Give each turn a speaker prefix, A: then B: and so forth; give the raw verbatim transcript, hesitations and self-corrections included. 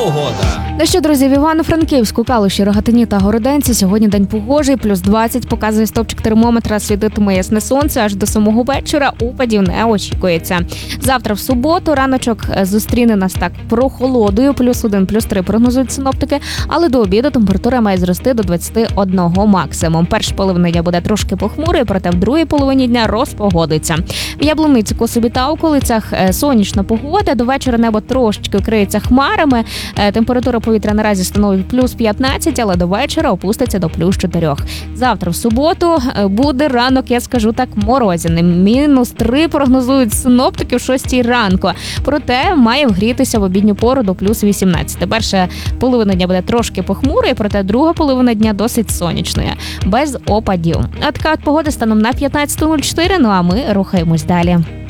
A: Погода.
B: Ну що, друзі, в Івано-Франківську, Калуші, Рогатині та Городенці сьогодні день погожий, плюс двадцять, показує стопчик термометра, світитиме ясне сонце, аж до самого вечора опадів не очікується. Завтра в суботу раночок зустріне нас так прохолодою, плюс один, плюс три прогнозують синоптики, але до обіду температура має зрости до двадцяти одного максимум. Перша половина дня буде трошки похмурою, проте в другій половині дня розпогодиться. В Яблуниці, Косові та околицях сонячна погода, до вечора небо трошечки криється хмарами, температура повітря наразі становить плюс п'ятнадцять, але до вечора опуститься до плюс чотирьох. Завтра в суботу буде ранок, я скажу так, морозяним. Мінус три прогнозують синоптики в шостій ранку. Проте має вгрітися в обідню пору до плюс вісімнадцять. Перша половина дня буде трошки похмурою, проте друга половина дня досить сонячною, без опадів. А така от погода станом на п'ятнадцяте нуль чотири, ну а ми рухаємось далі.